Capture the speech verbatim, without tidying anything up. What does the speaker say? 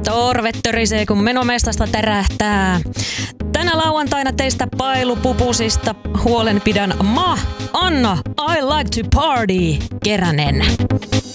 Torvet törisee, kun menomestasta tärähtää. Tänä lauantaina teistä pailupupusista huolen pidän ma, Anna, I like to party, Keränen.